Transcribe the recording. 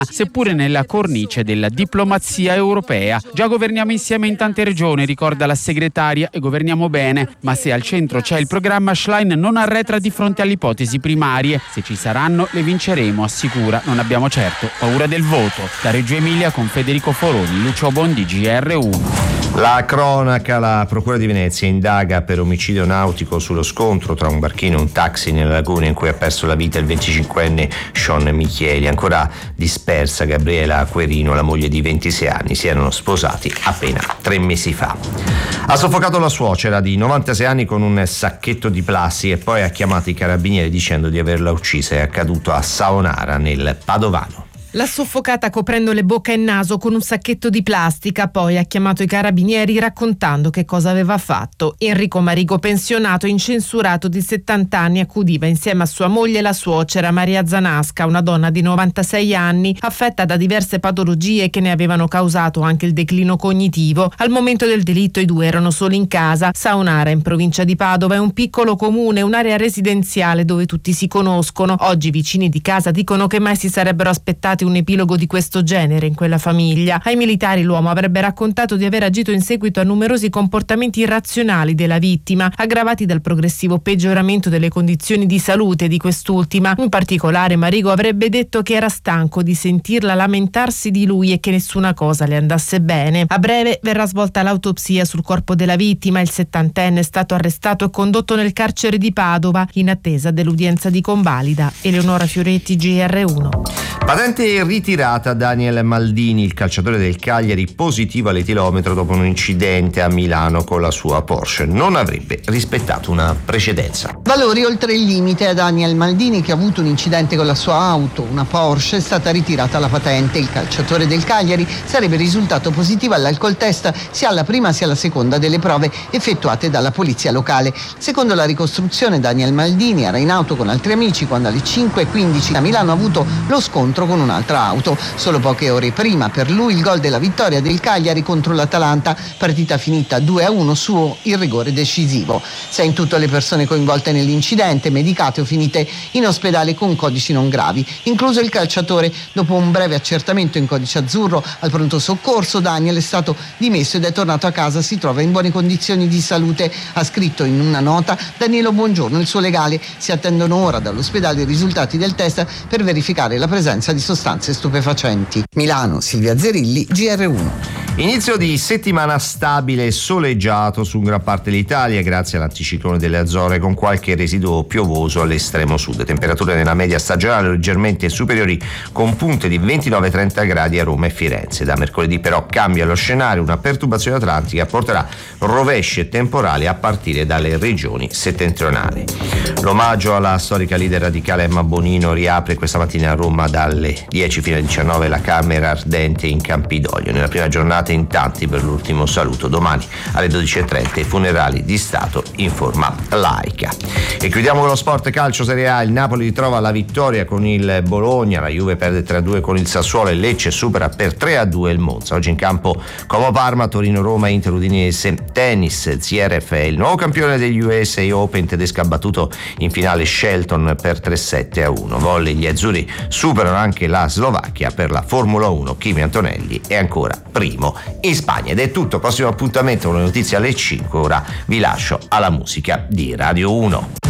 seppure nella cornice della diplomazia europea. Già governiamo insieme in tante regioni, ricorda la segretaria, e governiamo bene, ma se al centro c'è il programma Schlein non arretra di fronte alle ipotesi primarie. Se ci saranno le vinceremo, assicura. Non abbiamo certo paura del voto. Da Reggio Emilia con Federico Foroni, Lucio Bondi, GR1. La cronaca, la Procura di Venezia indaga per omicidio nautico sullo scontro tra un barchino e un taxi nella laguna in cui ha perso la vita il 25enne Sean Michieli. Ancora dispersa Gabriela Acquerino, la moglie di 26 anni, si erano sposati appena 3 mesi fa. Ha soffocato la suocera di 96 anni con un sacchetto di plastica e poi ha chiamato i carabinieri dicendo di averla uccisa. È accaduto a Saonara, nel Padovano. L'ha soffocata coprendole bocca e naso con un sacchetto di plastica, poi ha chiamato i carabinieri raccontando che cosa aveva fatto. Enrico Marigo, pensionato incensurato di 70 anni, accudiva insieme a sua moglie la suocera Maria Zanasca, una donna di 96 anni, affetta da diverse patologie che ne avevano causato anche il declino cognitivo. Al momento del delitto i due erano soli in casa. Saonara, in provincia di Padova, è un piccolo comune, un'area residenziale dove tutti si conoscono. Oggi i vicini di casa dicono che mai si sarebbero aspettati un epilogo di questo genere in quella famiglia. Ai militari l'uomo avrebbe raccontato di aver agito in seguito a numerosi comportamenti irrazionali della vittima, aggravati dal progressivo peggioramento delle condizioni di salute di quest'ultima. In particolare Marigo avrebbe detto che era stanco di sentirla lamentarsi di lui e che nessuna cosa le andasse bene. A breve verrà svolta l'autopsia sul corpo della vittima. Il 70enne è stato arrestato e condotto nel carcere di Padova in attesa dell'udienza di convalida. Eleonora Fioretti, GR1. Patente ritirata Daniel Maldini, il calciatore del Cagliari, positivo all'etilometro dopo un incidente a Milano con la sua Porsche. Non avrebbe rispettato una precedenza. Valori oltre il limite a Daniel Maldini, che ha avuto un incidente con la sua auto, una Porsche. È stata ritirata la patente. Il calciatore del Cagliari sarebbe risultato positivo all'alcol test sia alla prima sia alla seconda delle prove effettuate dalla polizia locale. Secondo la ricostruzione, Daniel Maldini era in auto con altri amici quando alle 5:15 a Milano ha avuto lo scontro con un'altra auto. Solo poche ore prima per lui il gol della vittoria del Cagliari contro l'Atalanta, partita finita 2-1 su il rigore decisivo. 6 in tutto le persone coinvolte nell'incidente, medicate o finite in ospedale con codici non gravi, incluso il calciatore. Dopo un breve accertamento in codice azzurro al pronto soccorso, Daniel è stato dimesso ed è tornato a casa. Si trova in buone condizioni di salute, ha scritto in una nota Danilo Buongiorno, il suo legale. Si attendono ora dall'ospedale i risultati del test per verificare la presenza di sostanze stupefacenti. Milano, Silvia Zerilli, GR1. Inizio di settimana stabile e soleggiato su gran parte dell'Italia grazie all'anticiclone delle Azzorre, con qualche residuo piovoso all'estremo sud. Temperature nella media stagionale leggermente superiori, con punte di 29-30 gradi a Roma e Firenze. Da mercoledì però cambia lo scenario, una perturbazione atlantica porterà rovesci e temporali a partire dalle regioni settentrionali. L'omaggio alla storica leader radicale Emma Bonino riapre questa mattina a Roma dalle 10 fino alle 19 la Camera Ardente in Campidoglio. Nella prima giornata in tanti per l'ultimo saluto. Domani alle 12:30 i funerali di Stato in forma laica. E chiudiamo con lo sport calcio Serie A. Il Napoli ritrova la vittoria con il Bologna, la Juve perde 3-2 con il Sassuolo e Lecce supera per 3-2 il Monza. Oggi in campo Como Parma, Torino Roma, Inter Udinese. Tennis, Zverev è il nuovo campione degli USA Open, tedesco ha battuto in finale Shelton per 3-7-1. Volley, gli azzurri superano anche la Slovacchia. Per la Formula 1 Kimi Antonelli è ancora primo in Spagna. Ed è tutto, prossimo appuntamento con le notizie alle 5. Ora vi lascio alla musica di Radio 1.